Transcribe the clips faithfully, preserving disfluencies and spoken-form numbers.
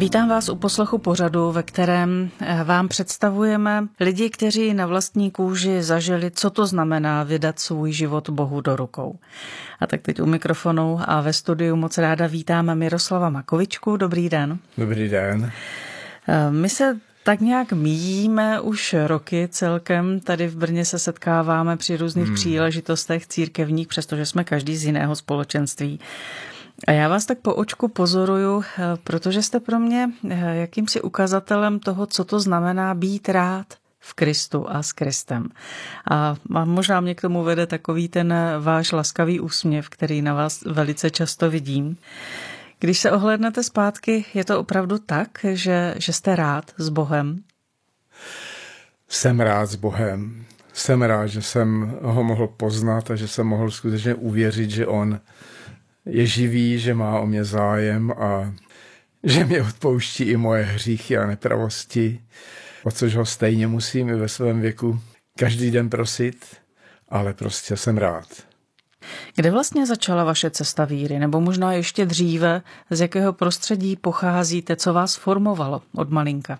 Vítám vás u poslechu pořadu, ve kterém vám představujeme lidi, kteří na vlastní kůži zažili, co to znamená vydat svůj život Bohu do rukou. A tak teď u mikrofonu a ve studiu moc ráda vítám Miroslava Makovičku. Dobrý den. Dobrý den. My se tak nějak míjíme už roky celkem. Tady v Brně se setkáváme při různých hmm. příležitostech církevních, přestože jsme každý z jiného společenství. A já vás tak po očku pozoruju, protože jste pro mě jakýmsi ukazatelem toho, co to znamená být rád v Kristu a s Kristem. A možná mě k tomu vede takový ten váš laskavý úsměv, který na vás velice často vidím. Když se ohlédnete zpátky, je to opravdu tak, že, že jste rád s Bohem? Jsem rád s Bohem. Jsem rád, že jsem ho mohl poznat a že jsem mohl skutečně uvěřit, že on je živý, že má o mě zájem a že mě odpouští i moje hříchy a nepravosti, o což ho stejně musím i ve svém věku každý den prosit, ale prostě jsem rád. Kde vlastně začala vaše cesta víry? Nebo možná ještě dříve, z jakého prostředí pocházíte, co vás formovalo od malinka?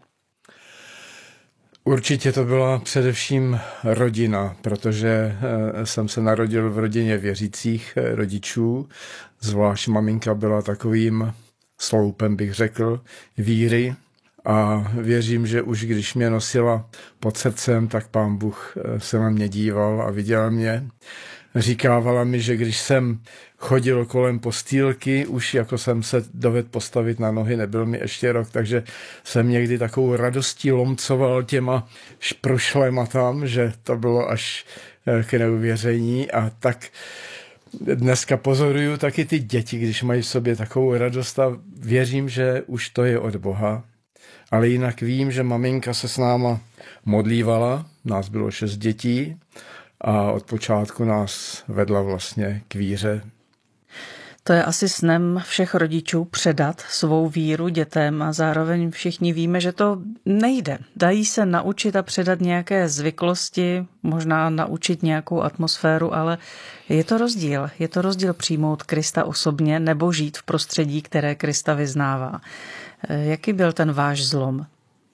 Určitě to byla především rodina, protože jsem se narodil v rodině věřících rodičů. Zvlášť maminka byla takovým sloupem, bych řekl, víry. A věřím, že už když mě nosila pod srdcem, tak Pán Bůh se na mě díval a viděl mě. Říkávala mi, že když jsem chodil kolem postýlky, už jako jsem se dovedl postavit na nohy, nebyl mi ještě rok, takže jsem někdy takovou radostí lomcoval těma šprušlema tam, že to bylo až k neuvěření. A tak dneska pozoruju taky ty děti, když mají v sobě takovou radost a věřím, že už to je od Boha. Ale jinak vím, že maminka se s náma modlívala, nás bylo šest dětí, a od počátku nás vedla vlastně k víře. To je asi snem všech rodičů předat svou víru dětem a zároveň všichni víme, že to nejde. Dají se naučit a předat nějaké zvyklosti, možná naučit nějakou atmosféru, ale je to rozdíl. Je to rozdíl přijmout Krista osobně nebo žít v prostředí, které Krista vyznává. Jaký byl ten váš zlom?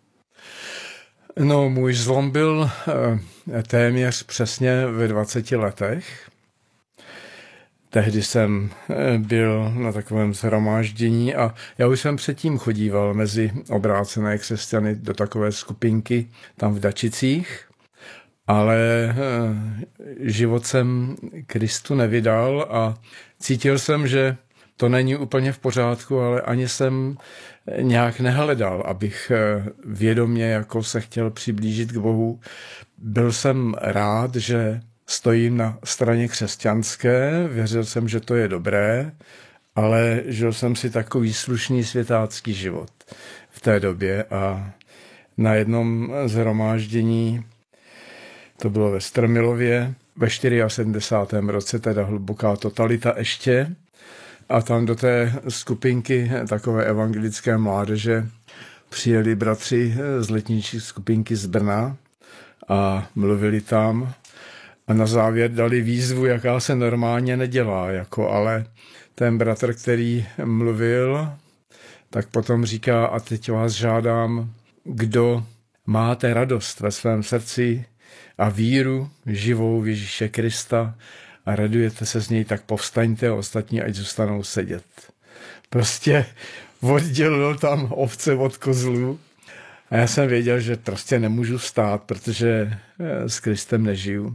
No, můj zlom byl eh, téměř přesně ve dvaceti letech. Tehdy jsem eh, byl na takovém shromáždění a já už jsem předtím chodíval mezi obrácené křesťany do takové skupinky tam v Dačicích, ale eh, život jsem Kristu nevydal a cítil jsem, že to není úplně v pořádku, ale ani jsem nějak nehledal, abych vědomě jako se chtěl přiblížit k Bohu. Byl jsem rád, že stojím na straně křesťanské, věřil jsem, že to je dobré, ale žil jsem si takový slušný světácký život v té době a na jednom shromáždění, to bylo ve Strmilově, ve sedmdesátém čtvrtém roce, teda hluboká totalita ještě, a tam do té skupinky takové evangelické mládeže přijeli bratři z letniční skupinky z Brna a mluvili tam a na závěr dali výzvu, jaká se normálně nedělá, jako, ale ten bratr, který mluvil, tak potom říká, a teď vás žádám, kdo máte radost ve svém srdci a víru živou v Ježíše Krista, a radujete se z něj, tak povstaňte a ostatní ať zůstanou sedět. Prostě oddělil tam ovce od kozlů a já jsem věděl, že prostě nemůžu vstát, protože s Kristem nežiju.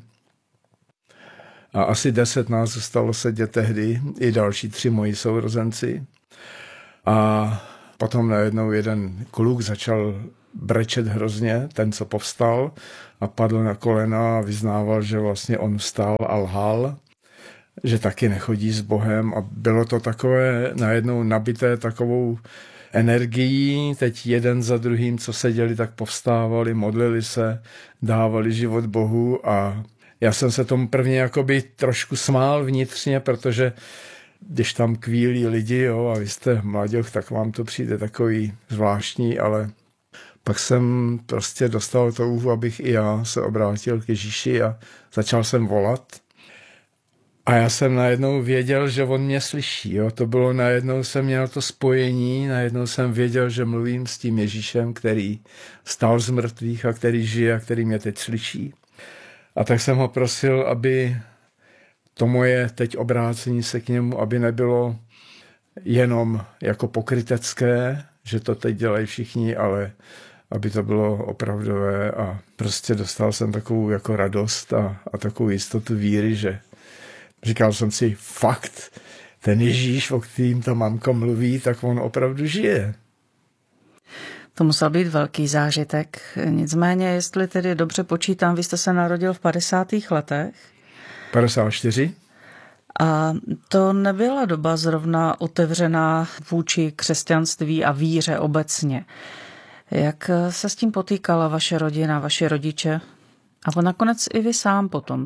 A asi deset nás zůstalo sedět tehdy, i další tři moji sourozenci. A potom najednou jeden kluk začal brečet hrozně, ten, co povstal, a padl na kolena a vyznával, že vlastně on vstal a lhal, že taky nechodí s Bohem, a bylo to takové najednou nabité takovou energií. Teď jeden za druhým, co seděli, tak povstávali, modlili se, dávali život Bohu a já jsem se tomu prvně jakoby trošku smál vnitřně, protože když tam kvílí lidi, jo, a vy jste mladěch, tak vám to přijde takový zvláštní, ale pak jsem prostě dostal touhu, abych i já se obrátil k Ježíši a začal jsem volat. A já jsem najednou věděl, že on mě slyší. Jo? To bylo najednou, jsem měl to spojení, najednou jsem věděl, že mluvím s tím Ježíšem, který vstal z mrtvých a který žije a který mě teď slyší. A tak jsem ho prosil, aby to moje teď obrácení se k němu, aby nebylo jenom jako pokrytecké, že to teď dělají všichni, ale aby to bylo opravdové a prostě dostal jsem takovou jako radost a, a takovou jistotu víry, že říkal jsem si, fakt, ten Ježíš, o kterým ta mamka mluví, tak on opravdu žije. To musel být velký zážitek. Nicméně, jestli tedy dobře počítám, vy jste se narodil v padesátých letech. padesát čtyři. A to nebyla doba zrovna otevřená vůči křesťanství a víře obecně. Jak se s tím potýkala vaše rodina, vaši rodiče? A nakonec i vy sám potom.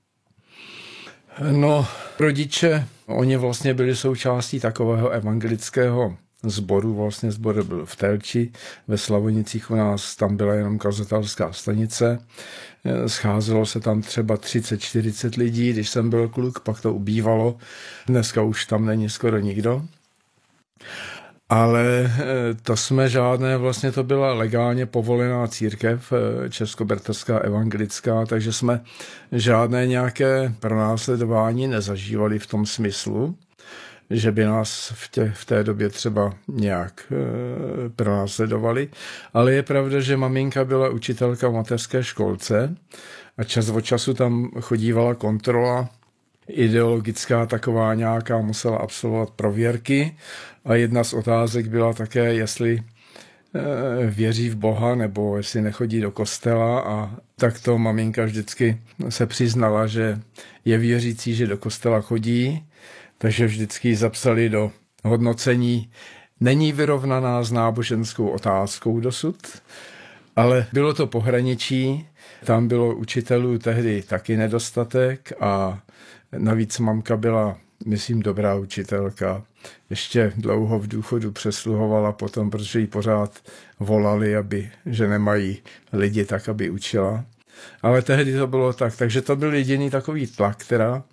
No, rodiče, oni vlastně byli součástí takového evangelického sboru, vlastně sbor byl v Telči, ve Slavonicích u nás, tam byla jenom kazatelská stanice, scházelo se tam třeba třicet čtyřicet lidí, když jsem byl kluk, pak to ubývalo, dneska už tam není skoro nikdo. Ale to jsme žádné, vlastně to byla legálně povolená církev, českobraterská evangelická, takže jsme žádné nějaké pronásledování nezažívali v tom smyslu, že by nás v, tě, v té době třeba nějak e, pronásledovali. Ale je pravda, že maminka byla učitelka v mateřské školce a čas od času tam chodívala kontrola ideologická taková nějaká, musela absolvovat prověrky a jedna z otázek byla také, jestli e, věří v Boha nebo jestli nechodí do kostela a tak to maminka vždycky se přiznala, že je věřící, že do kostela chodí, takže vždycky zapsali do hodnocení, není vyrovnaná s náboženskou otázkou dosud, ale bylo to pohraničí, tam bylo učitelů tehdy taky nedostatek a navíc mamka byla, myslím, dobrá učitelka. Ještě dlouho v důchodu přesluhovala potom, protože jí pořád volali, aby, že nemají lidi tak, aby učila. Ale tehdy to bylo tak, takže to byl jediný takový tlak, která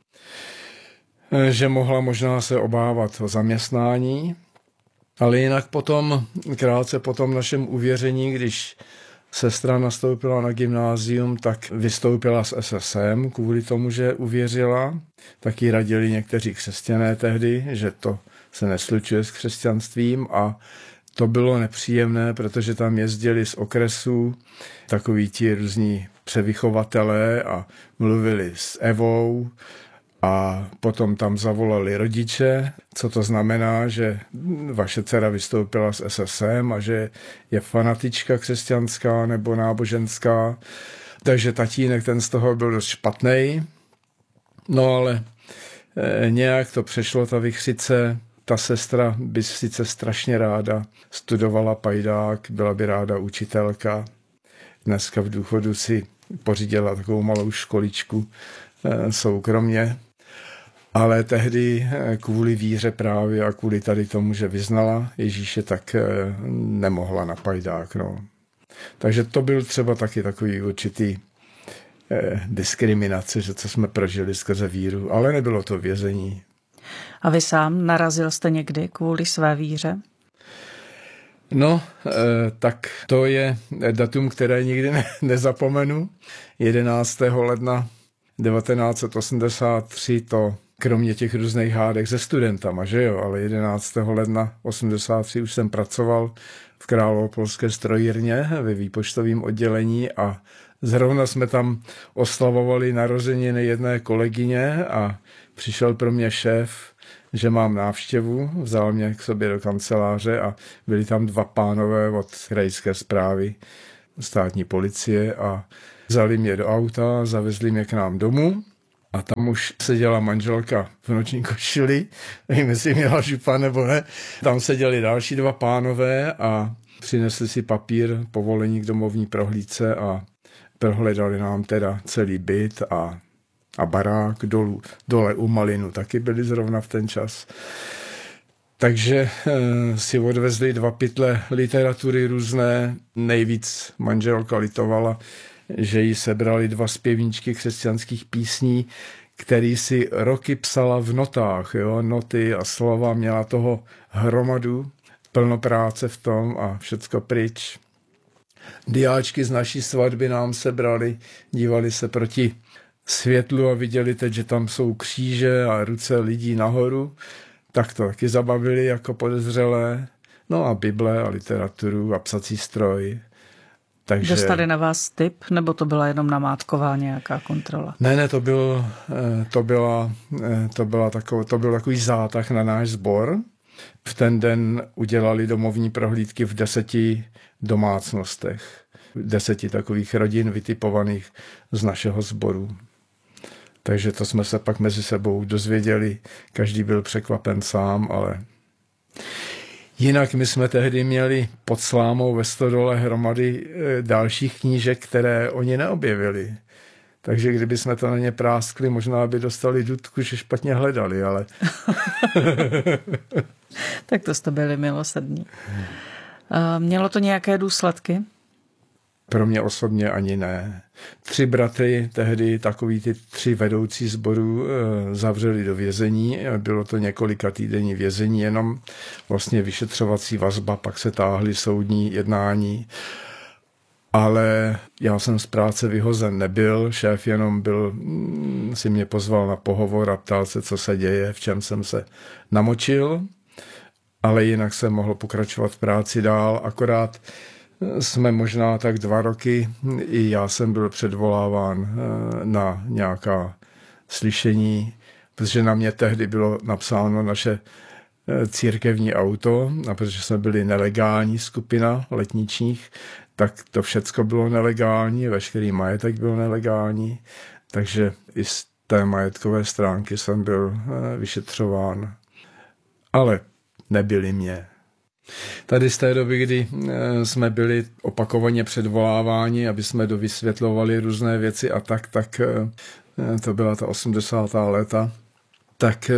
že mohla možná se obávat o zaměstnání, ale jinak potom, krátce po tom našem uvěření, když sestra nastoupila na gymnázium, tak vystoupila z S S M kvůli tomu, že uvěřila. Taky radili někteří křesťané tehdy, že to se neslučuje s křesťanstvím a to bylo nepříjemné, protože tam jezdili z okresů takoví ti různí převychovatelé a mluvili s Evou, a potom tam zavolali rodiče, co to znamená, že vaše dcera vystoupila z S S M a že je fanatička křesťanská nebo náboženská. Takže tatínek ten z toho byl dost špatnej. No ale e, nějak to přešlo, ta vichřice. Ta sestra by sice strašně ráda studovala pajdák, byla by ráda učitelka. Dneska v důchodu si pořídila takovou malou školičku e, soukromně. Ale tehdy kvůli víře právě a kvůli tady tomu, že vyznala Ježíše, tak nemohla na pajdák. No. Takže to byl třeba taky takový určitý eh, diskriminace, že co jsme prožili skrze víru, ale nebylo to vězení. A vy sám narazil jste někdy kvůli své víře? No, eh, tak to je datum, které nikdy ne, nezapomenu. jedenáctého ledna devatenáct set osmdesát tři to kromě těch různých hádek se studentama, že jo, ale jedenáctého ledna osmdesát tři už jsem pracoval v Královopolské strojírně ve výpočtovém oddělení a zrovna jsme tam oslavovali narozeniny jedné kolegyně a přišel pro mě šéf, že mám návštěvu, vzal mě k sobě do kanceláře a byli tam dva pánové od krajské správy státní policie a vzali mě do auta, zavezli mě k nám domů a tam už seděla manželka v noční košili, nevím, jestli měla župa nebo ne. Tam seděli další dva pánové a přinesli si papír, povolení k domovní prohlídce a prohledali nám teda celý byt a, a barák dolů, dole u Malinu, taky byli zrovna v ten čas. Takže e, si odvezli dva pytle literatury různé, nejvíc manželka litovala, že jí sebrali dva zpěvníčky křesťanských písní, který si roky psala v notách, jo, noty a slova, měla toho hromadu, plno práce v tom a všecko pryč. Diáčky z naší svatby nám se brali, dívali se proti světlu a viděli teď, že tam jsou kříže a ruce lidí nahoru, tak to taky zabavili jako podezřelé. No a Bible a literaturu a psací stroj. Takže... Dostali na vás tip, nebo to byla jenom namátková nějaká kontrola? Ne, ne, to, byl, to, byla, to, byla takový, to byl takový zátah na náš sbor. V ten den udělali domovní prohlídky v deseti domácnostech. Deseti takových rodin vytipovaných z našeho sboru. Takže to jsme se pak mezi sebou dozvěděli. Každý byl překvapen sám, ale... Jinak my jsme tehdy měli pod slámou ve Stodole hromady dalších knížek, které oni neobjevili. Takže kdyby jsme to na ně práskli, možná by dostali dudku, že špatně hledali, ale... Tak to jste byli milosrdní. Mělo to nějaké důsledky? Pro mě osobně ani ne. Tři bratry, tehdy takový ty tři vedoucí sborů, zavřeli do vězení. Bylo to několika týdenní vězení, jenom vlastně vyšetřovací vazba, pak se táhly soudní jednání. Ale já jsem z práce vyhozen nebyl, šéf jenom byl, si mě pozval na pohovor a ptal se, co se děje, v čem jsem se namočil, ale jinak jsem mohl pokračovat v práci dál, akorát jsme možná tak dva roky, i já jsem byl předvoláván na nějaká slyšení, protože na mě tehdy bylo napsáno naše církevní auto, a protože jsme byli nelegální skupina letničních, tak to všecko bylo nelegální, veškerý majetek byl nelegální, takže i z té majetkové stránky jsem byl vyšetřován. Ale nebyli mě. Tady z té doby, kdy jsme byli opakovaně předvoláváni, aby jsme dovysvětlovali různé věci a tak, tak to byla ta osmdesátá léta, tak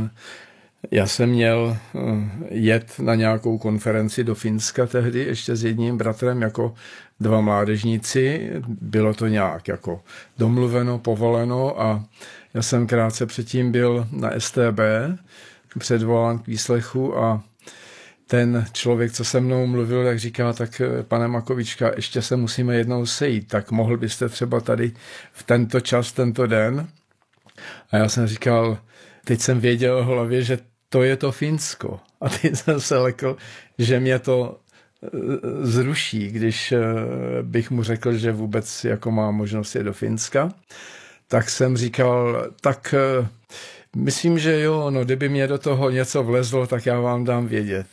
já jsem měl jet na nějakou konferenci do Finska tehdy ještě s jedním bratrem jako dva mládežníci. Bylo to nějak jako domluveno, povoleno a já jsem krátce předtím byl na S T B předvolán k výslechu a ten člověk, co se mnou mluvil, tak říká, tak pane Makovíčka, ještě se musíme jednou sejít, tak mohl byste třeba tady v tento čas, tento den. A já jsem říkal, teď jsem věděl v hlavě, že to je to Finsko. A teď jsem se lekl, že mě to zruší, když bych mu řekl, že vůbec jako má možnost je do Finska. Tak jsem říkal, tak myslím, že jo, no kdyby mě do toho něco vlezlo, tak já vám dám vědět.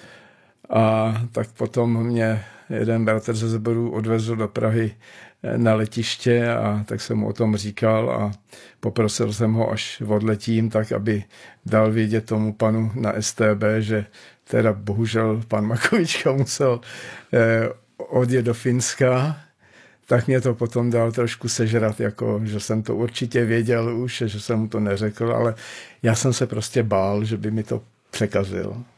A tak potom mě jeden bratr ze sboru odvezl do Prahy na letiště a tak jsem mu o tom říkal a poprosil jsem ho, až odletím, tak aby dal vědět tomu panu na S T B, že teda bohužel pan Makovíčka musel eh, odjet do Finska, tak mě to potom dal trošku sežrat, jako, že jsem to určitě věděl už, že jsem mu to neřekl, ale já jsem se prostě bál, že by mi to překazil.